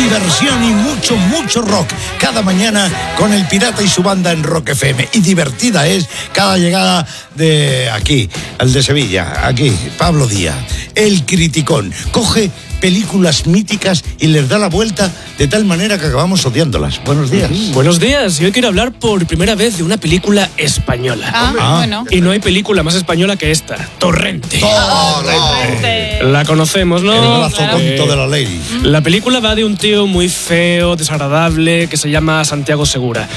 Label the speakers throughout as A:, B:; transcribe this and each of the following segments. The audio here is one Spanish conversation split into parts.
A: diversión y mucho rock. Cada mañana con el Pirata y su banda en Rock FM. Y divertida es cada llegada de aquí, el de Sevilla, aquí, Pablo Díaz, el criticón. Coge películas míticas y les da la vuelta de tal manera que acabamos odiándolas. Buenos días.
B: Buenos días. Yo quiero hablar por primera vez de una película española.
C: Bueno.
B: Y no hay película más española que esta, Torrente.
C: Torrente.
B: La conocemos, ¿no?
A: El brazo tonto de la lady.
B: La película va de un tío muy feo, desagradable, que se llama Santiago Segura.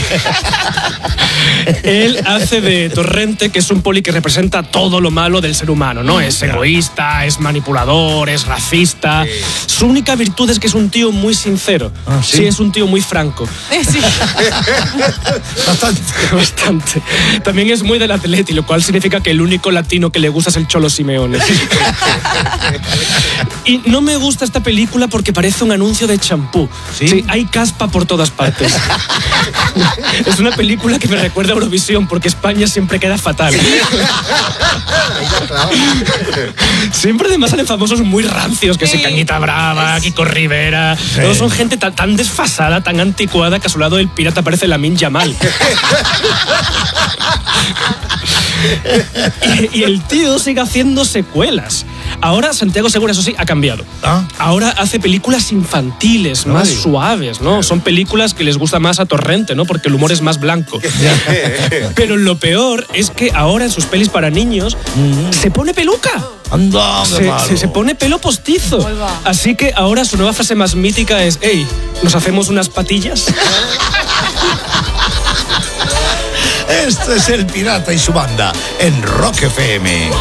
B: Él hace de Torrente, que es un poli que representa todo lo malo del ser humano, ¿no? Es egoísta, es manipulador, es racista. Su única virtud es que es un tío muy sincero. Sí, es un tío muy franco.
C: Sí.
B: Bastante. También es muy del Atleti, lo cual significa que el único latino que le gusta es el Cholo Simeone. Y no me gusta esta película porque parece un anuncio de champú. Sí, hay caspa por todas partes. Es una película que me recuerda a Eurovisión porque España siempre queda fatal. Siempre además salen famosos muy rancios, que si Cañita Brava, Kiko Rivera. Todos son gente tan desfasada, tan anticuada, que a su lado el pirata parece Lamine Yamal. Y el tío sigue haciendo secuelas. Ahora Santiago Segura, eso sí, ha cambiado. Ahora hace películas infantiles, más suaves, ¿no? Son películas que les gusta más a Torrente, ¿no? Porque el humor es más blanco. Pero lo peor es que ahora en sus pelis para niños se pone peluca. Se pone pelo postizo. Así que ahora su nueva frase más mítica es: "Ey, ¿nos hacemos unas patillas?".
A: Este es el Pirata y su banda en Rock FM.